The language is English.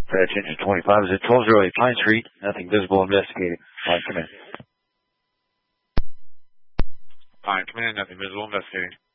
Patch engine 25 is at 1208 Pine Street. Nothing visible investigating. Pine, come in. Pine, come in. Nothing visible investigating.